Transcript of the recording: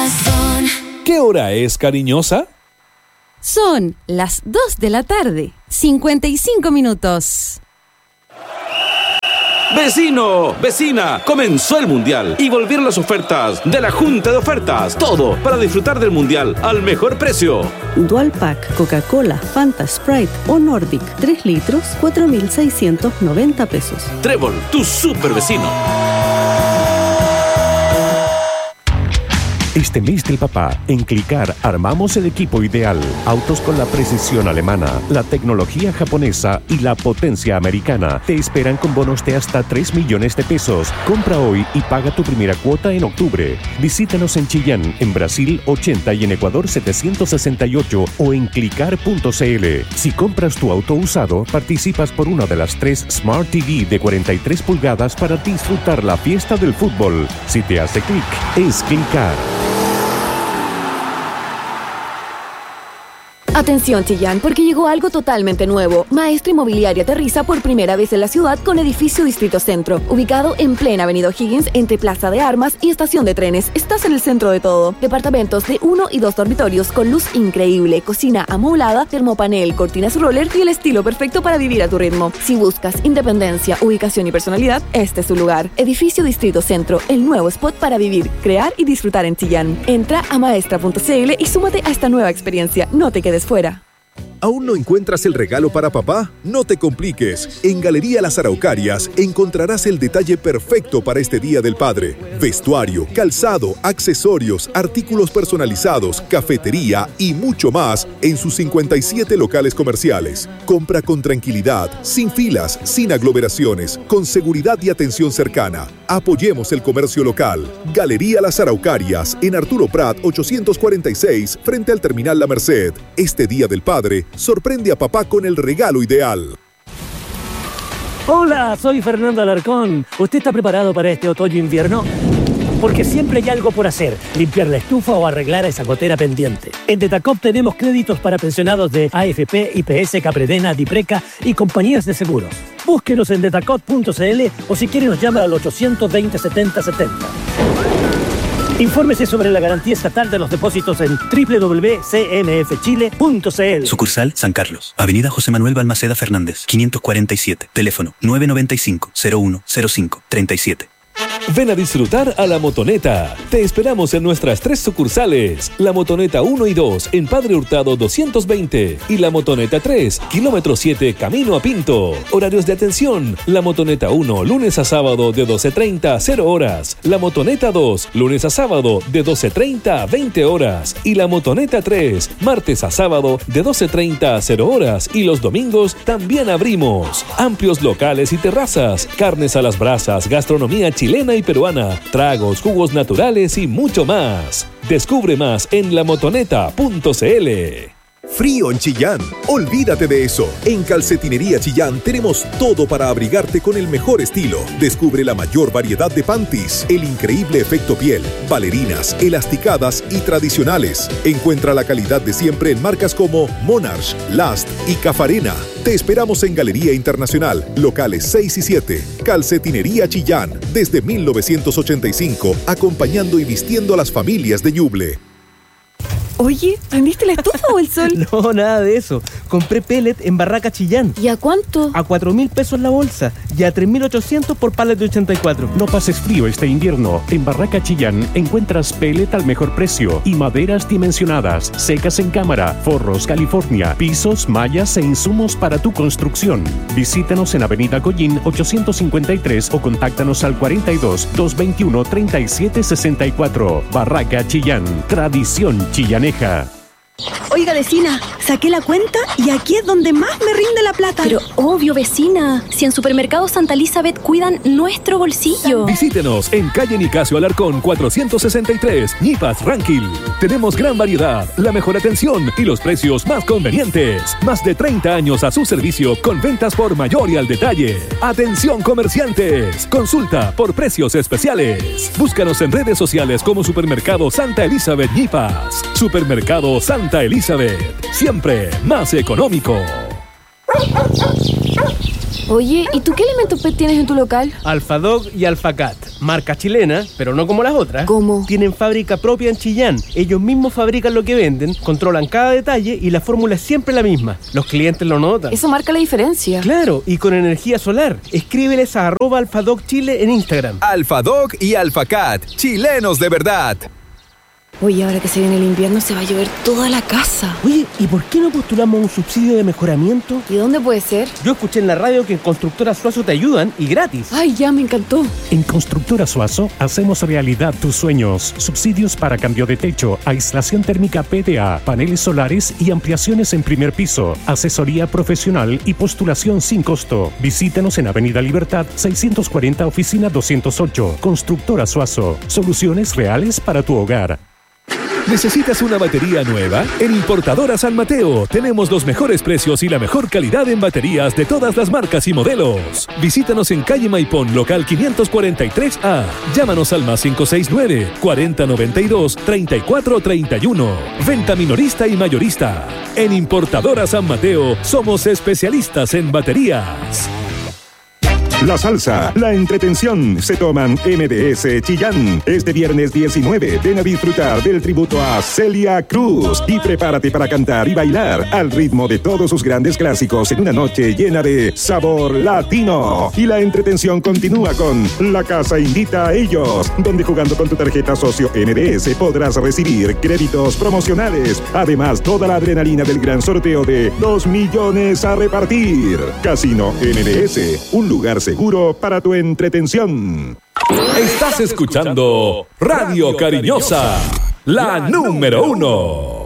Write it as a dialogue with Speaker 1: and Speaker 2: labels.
Speaker 1: ¿Qué hora es, cariñosa?
Speaker 2: Son las 2 de la tarde, 55 minutos.
Speaker 1: ¡Vecino! ¡Vecina! Comenzó el Mundial y volvieron las ofertas de la Junta de Ofertas. Todo para disfrutar del Mundial al mejor precio.
Speaker 3: Dual Pack, Coca-Cola, Fanta, Sprite o Nordic, 3 litros, 4.690 pesos.
Speaker 1: Trébol, tu super vecino.
Speaker 4: Este mes del papá, en Clicar armamos el equipo ideal. Autos con la precisión alemana, la tecnología japonesa y la potencia americana. Te esperan con bonos de hasta 3 millones de pesos. Compra hoy y paga tu primera cuota en octubre. Visítanos en Chillán, en Brasil 80 y en Ecuador 768 o en clicar.cl. Si compras tu auto usado, participas por una de las 3 Smart TV de 43 pulgadas para disfrutar la fiesta del fútbol. Si te hace clic, es Clicar.
Speaker 5: Atención Chillán, porque llegó algo totalmente nuevo. Maestra Inmobiliaria aterriza por primera vez en la ciudad con edificio Distrito Centro, ubicado en plena Avenida O'Higgins, entre Plaza de Armas y Estación de Trenes. Estás en el centro de todo. Departamentos de 1 y 2 dormitorios con luz increíble, cocina amoblada, termopanel, cortinas roller y el estilo perfecto para vivir a tu ritmo. Si buscas independencia, ubicación y personalidad, este es tu lugar. Edificio Distrito Centro, el nuevo spot para vivir, crear y disfrutar en Chillán. Entra a maestra.cl y súmate a esta nueva experiencia. No te quedes fuera.
Speaker 6: ¿Aún no encuentras el regalo para papá? No te compliques. En Galería Las Araucarias encontrarás el detalle perfecto para este Día del Padre. Vestuario, calzado, accesorios, artículos personalizados, cafetería y mucho más en sus 57 locales comerciales. Compra con tranquilidad, sin filas, sin aglomeraciones, con seguridad y atención cercana. Apoyemos el comercio local. Galería Las Araucarias, en Arturo Prat 846, frente al Terminal La Merced. Este Día del Padre, sorprende a papá con el regalo ideal.
Speaker 7: Hola, soy Fernando Alarcón. ¿Usted está preparado para este otoño-invierno? Porque siempre hay algo por hacer, limpiar la estufa o arreglar esa gotera pendiente. En Detacop tenemos créditos para pensionados de AFP, IPS, Capredena, Dipreca y compañías de seguros. Búsquenos en detacop.cl o si quiere nos llama al 820 70 70. Infórmese sobre la garantía estatal de los depósitos en www.cmfchile.cl.
Speaker 8: Sucursal San Carlos, Avenida José Manuel Balmaceda Fernández, 547, teléfono 995-0105-37.
Speaker 1: Ven a disfrutar a La Motoneta. Te esperamos en nuestras 3 sucursales. La Motoneta 1 y 2 en Padre Hurtado 220 y La Motoneta 3, kilómetro 7, camino a Pinto. Horarios de atención. La Motoneta 1, lunes a sábado de 12:30 a 0 horas. La Motoneta 2, lunes a sábado de 12:30 a 20 horas. Y la Motoneta 3, martes a sábado de 12:30 a 0 horas. Y los domingos también abrimos. Amplios locales y terrazas, carnes a las brasas, gastronomía chilena y peruana, tragos, jugos naturales y mucho más. Descubre más en lamotoneta.cl.
Speaker 6: Frío en Chillán. Olvídate de eso. En Calcetinería Chillán tenemos todo para abrigarte con el mejor estilo. Descubre la mayor variedad de panties, el increíble efecto piel, bailarinas, elasticadas y tradicionales. Encuentra la calidad de siempre en marcas como Monarch, Last y Cafarena. Te esperamos en Galería Internacional, locales 6 y 7. Calcetinería Chillán, desde 1985, acompañando y vistiendo a las familias de Ñuble.
Speaker 3: Oye, ¿prendiste la estufa o el sol?
Speaker 9: No, nada de eso. Compré pellet en Barraca Chillán.
Speaker 5: ¿Y a cuánto?
Speaker 9: A 4.000 pesos la bolsa y a 3.800 por pallet de 84.
Speaker 4: No pases frío este invierno. En Barraca Chillán encuentras pellet al mejor precio y maderas dimensionadas, secas en cámara, forros California, pisos, mallas e insumos para tu construcción. Visítanos en Avenida Collín 853 o contáctanos al 42 221 3764. Barraca Chillán, tradición chillaneja.
Speaker 3: Oiga, vecina, saqué la cuenta y aquí es donde más me rinde la plata.
Speaker 5: Pero obvio, vecina, si en Supermercado Santa Elizabeth cuidan nuestro bolsillo.
Speaker 1: Visítenos en calle Nicasio Alarcón 463, Ñipas, Ranquil. Tenemos gran variedad, la mejor atención y los precios más convenientes. Más de 30 años a su servicio con ventas por mayor y al detalle. Atención comerciantes, consulta por precios especiales. Búscanos en redes sociales como Supermercado Santa Elizabeth Ñipas. Supermercado Santa Elizabeth, siempre más económico.
Speaker 5: Oye, ¿y tú qué alimentos pet tienes en tu local?
Speaker 9: Alfa Dog y Alfa Cat. marca chilena, pero no como las otras.
Speaker 5: ¿Cómo?
Speaker 9: Tienen fábrica propia en Chillán. Ellos mismos fabrican lo que venden, controlan cada detalle y la fórmula es siempre la misma. Los clientes lo notan.
Speaker 5: Eso marca la diferencia.
Speaker 9: Claro, y con energía solar. Escríbeles a @alfadocchile en Instagram.
Speaker 10: Alfadoc y Alfacat, chilenos de verdad.
Speaker 5: Oye, ahora que se viene el invierno se va a llover toda la casa.
Speaker 9: Oye, ¿y por qué no postulamos un subsidio de mejoramiento?
Speaker 5: ¿Y dónde puede ser?
Speaker 9: Yo escuché en la radio que en Constructora Suazo te ayudan y gratis.
Speaker 5: Ay, ya me encantó.
Speaker 4: En Constructora Suazo hacemos realidad tus sueños. Subsidios para cambio de techo, aislación térmica PDA, paneles solares y ampliaciones en primer piso. Asesoría profesional y postulación sin costo. Visítanos en Avenida Libertad 640, oficina 208. Constructora Suazo. Soluciones reales para tu hogar.
Speaker 1: ¿Necesitas una batería nueva? En Importadora San Mateo tenemos los mejores precios y la mejor calidad en baterías de todas las marcas y modelos. Visítanos en calle Maipón, local 543A. Llámanos al +569 4092 3431. Venta minorista y mayorista. En Importadora San Mateo somos especialistas en baterías.
Speaker 11: La salsa, la entretención se toman MDS Chillán. Este viernes 19 ven a disfrutar del tributo a Celia Cruz y prepárate para cantar y bailar al ritmo de todos sus grandes clásicos en una noche llena de sabor latino. Y la entretención continúa con La Casa Invita a Ellos, donde jugando con tu tarjeta socio MDS podrás recibir créditos promocionales. Además, toda la adrenalina del gran sorteo de 2 millones a repartir. Casino MDS, un lugar seguro para tu entretención.
Speaker 1: Estás escuchando Radio Cariñosa, la número 1.